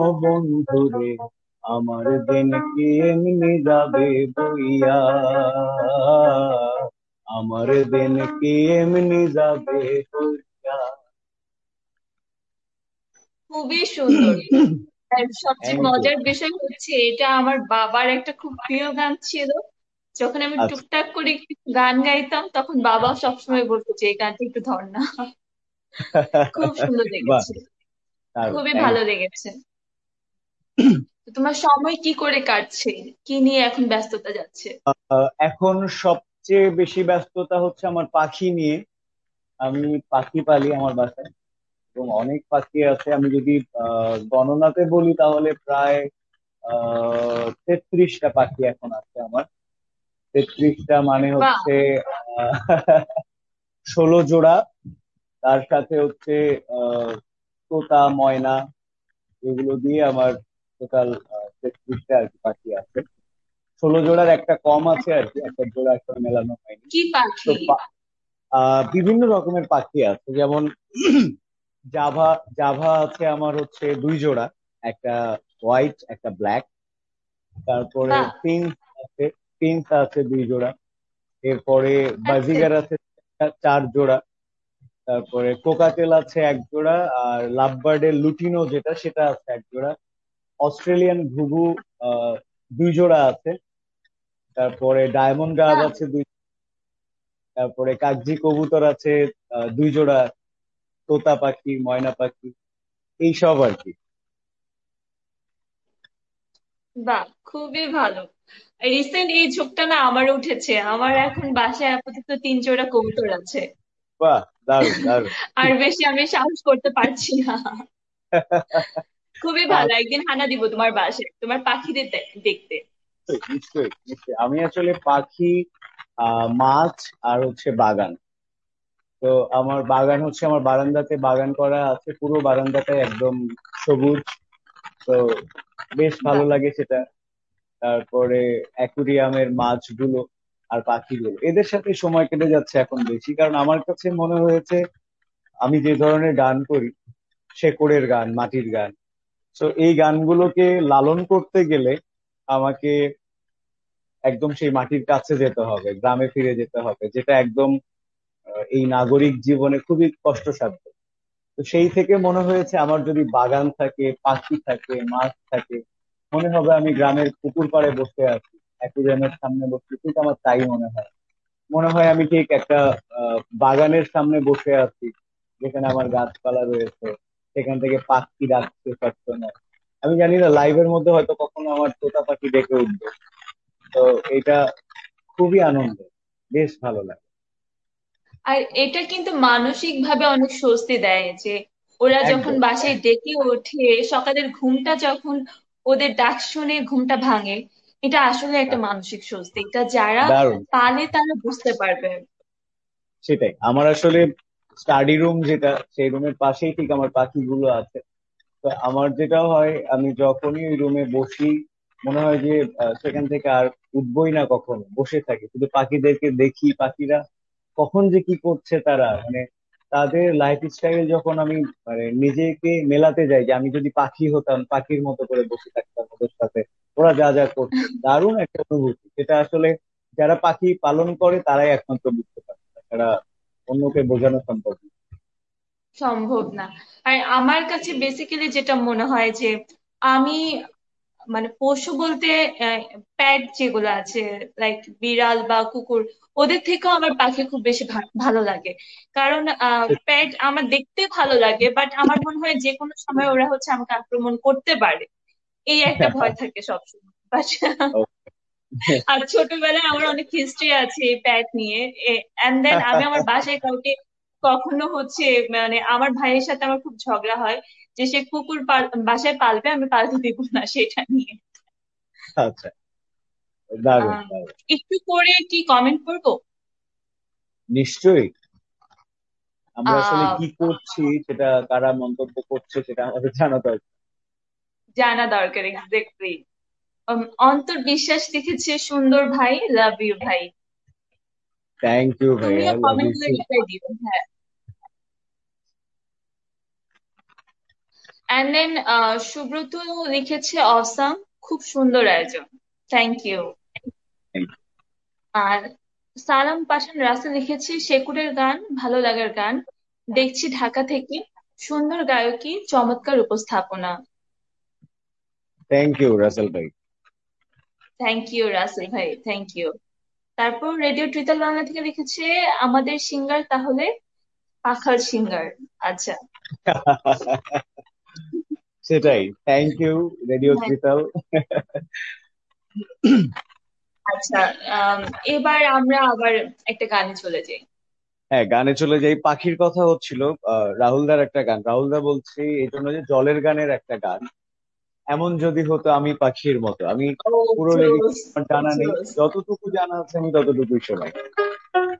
বন্ধুরে, আমার দিন কি এমনি যাবে বইয়া, আমার দিন কি এমনি যাবে বইয়া। খুবই সুন্দর। আর সবচেয়ে থ্যাংক ইউ। মজার বিষয় হচ্ছে এটা আমার বাবার একটা খুব প্রিয় গান ছিল। যখন আমি আচ্ছা। টুকটাক করে একটু গান গাইতাম তখন বাবা সবসময় বলতো যে এই গানটা একটু ধর না। খুব সুন্দর বাহ, লেগেছে। দারুণ, খুবই থ্যাংক ভালো ইউ। লেগেছে। তো তোমার সময় কি করে কাটছে? কি নিয়ে এখন ব্যস্ততা যাচ্ছে? এখন সবচেয়ে বেশি ব্যস্ততা হচ্ছে আমার পাখি নিয়ে। আমি পাখি পালি আমার বাসায়, এবং অনেক পাখি আছে। আমি যদি গণনাতে বলি তাহলে প্রায় 33টা পাখি এখন আছে আমার। 33টা মানে বাহ। হচ্ছে আহ, 16 জোড়া। তার সাথে হচ্ছে আহ, তোতা, ময়না, এগুলো দিয়ে আমার টোটাল 33টা আর কি পাখি আছে। 16 জোড়ার একটা কম আছে আর কি, একটা জোড়া এখন মেলানো হয়নি। কি তো পাখি? বিভিন্ন রকমের পাখি আছে, যেমন জাভা। জাভা আছে আমার হচ্ছে 2 জোড়া, একটা হোয়াইট একটা ব্ল্যাক। তারপরে বাহ। পিঙ্ক আছে, পিঙ্ক আছে 2 জোড়া। এরপরে আচ্ছা। বাজিগার আছে 4 জোড়া। তারপরে কোকাটেল আছে 1 জোড়া। আর লাভবার্ডের লুটিনো যেটা, সেটা আছে 1 জোড়া। অস্ট্রেলিয়ান ঘুঘু 2 জোড়া আছে। তারপরে ডায়মন্ড ডাব বাহ। আছে 2। তারপরে কাগজি কবুতর আছে 2 জোড়া। তোতা পাখি, ময়না পাখি, এই সব আর কি। বাহ, খুবই ভালো। রিসেন্ট এই ঝোঁকটা না আমার উঠেছে। আমার এখন বাসায় আপাতত 3 জোড়া কবুতর আছে। বাহ, দারুণ দারুণ। আর বেশি আমি সাহস করতে পারছি না। খুবই ভালো, একদিন হানা দিব তোমার বাসায় তোমার পাখিদের দেখতে। নিশ্চয়ই নিশ্চয়ই নিশ্চয়ই। আমি আসলে পাখি, মাছ, আর হচ্ছে বাগান। তো আমার বাগান হচ্ছে, আমার বারান্দাতে বাগান করা আছে, পুরো বারান্দাটাই একদম সবুজ। তো বেশ ভালো বাহ। লাগে সেটা। তারপরে অ্যাকুরিয়ামের মাছগুলো আর পাখিগুলো, এদের সাথে সময় কেটে যাচ্ছে এখন বেশি, কারণ আমার কাছে মনে হয়েছে আমি যে ধরনের গান করি, শেকড়ের গান, মাটির গান, তো এই গানগুলোকে লালন করতে গেলে আমাকে একদম সেই মাটির কাছে যেতে হবে, গ্রামে ফিরে যেতে হবে, যেটা একদম এই নাগরিক জীবনে খুবই কষ্টসাধ্য। তো সেই থেকে মনে হয়েছে আমার যদি বাগান থাকে, পাখি থাকে, মাছ থাকে, মনে হবে আমি গ্রামের পুকুর পাড়ে বসে আছি, অ্যাকুরিয়ামের সামনে বসে, ঠিক আমার তাই মনে হয়। মনে হয় আমি ঠিক একটা বাগানের সামনে বসে আছি, যেখানে আমার গাছপালা রয়েছে, সেখান থেকে পাখি ডাকছে সবসময়। আমি জানি না লাইভের মধ্যে হয়তো কখনো আমার তোতা পাখি ডেকে উঠবে। তো এটা খুবই আনন্দ, বেশ ভালো লাগে। আর এটা কিন্তু মানসিক ভাবে অনেক স্বস্তি দেয় যে ওরা যখন একদম বাসায় ডেকে ওঠে, সকালের ঘুমটা যখন ওদের ডাক শুনে ঘুমটা ভাঙে, এটা আসলে একটা মানসিক স্বস্তি। এটা যারা দারুণ। পালে তারা বুঝতে পারবে। সেটাই, আমার আসলে স্টাডি রুম যেটা, সেই রুমের পাশেই ঠিক আমার পাখিগুলো আছে। তো আমার যেটা হয়, আমি যখনই ওই রুমে বসি, মনে হয় যে সেখান থেকে আর উঠবই না, কখনো বসে থাকি শুধু পাখিদেরকে দেখি। পাখিরা কখন যে কি করছে, তারা মানে তাদের লাইফ স্টাইল যখন আমি মানে নিজেকে মেলাতে যাই, যে আমি যদি পাখি হতাম, পাখির মতো করে বসে থাকতাম ওদের সাথে, ওরা যা যা করছে, দারুণ একটা অনুভূতি। যেটা আসলে যারা পাখি পালন করে তারাই একমাত্র বুঝতে পারে, তাছাড়া অন্যকে বোঝানো সম্ভব না। সম্ভব না। আর আমার কাছে বেসিক্যালি যেটা মনে হয় যে আমি মানে পশু বলতে প্যাট যেগুলো আছে, লাইক বিড়াল বা কুকুর, ওদের থেকেও আমার পাখি খুব বেশি ভালো লাগে। কারণ প্যাট আমার দেখতে ভালো লাগে, বাট আমার মনে হয় যে কোনো সময় ওরা হচ্ছে আমাকে আক্রমণ করতে পারে। এই একটা ভয় থাকে সবসময়। বাট আর ছোটবেলায় আমার অনেক হিস্ট্রি আছে প্যাট নিয়ে। এন্ড দেন আমি আমার বাসায় কাউকে কখনো হচ্ছে মানে আমার ভাইয়ের সাথে আমার খুব ঝগড়া হয় যে সে কুকুর বাসায় পালবে, আমি পালতে দিব না সেটা নিয়ে। আচ্ছা, দারুণ আম, দারুণ। একটু করে কি কমেন্ট করবো? নিশ্চয়ই। আমরা আসলে আহ কি করছি, সেটা কারা মন্তব্য করছে, সেটা আমাদের জানা দরকার। জানা দরকার, এক্স্যাক্টলি। অন্তর বিশ্বাস লিখেছে, সুন্দর ভাই, লাভ ইউ ভাই। থ্যাংক ইউ ভাই, তুমিও আই লাভ কমেন্ট ইউ গুলো টু। রিপ্লাই দিও, হ্যাঁ। অ্যান্ড দেন সুব্রত লিখেছে অসাম, খুব সুন্দর আয়োজন, থ্যাংক ইউ। আর সালাম পাঠান রাসেল লিখেছে শেকুরের গান, ভালো লাগার গান, দেখছি ঢাকা থেকে, সুন্দর গায়কী, চমৎকার উপস্থাপনা। থ্যাংক ইউ রাসেল ভাই। থ্যাংক ইউ রাসেল ভাই, থ্যাংক ইউ। তারপর রেডিও ট্রিটল বাংলা থেকে লিখেছে আমাদের সিঙ্গার তাহলে পাখাল সিঙ্গার। আচ্ছা। সেটাই, থ্যাংক ইউ রেডিও হ্যাঁ, ত্রিতাল। আচ্ছা। আম, এবার আমরা আবার একটা গানে চলে যাই। হ্যাঁ, গানে চলে যাই। পাখির কথা হচ্ছিল, রাহুল দার একটা গান, রাহুল দা বলছি এই জন্য যে জলের গানের একটা গান, এমন যদি হতো আমি পাখির মতো। আমি ও, পুরো লিরিক্স জোস, আমার জানা নেই, জোস। যতটুকু জানা আছে আমি ততটুকুই শোনাই।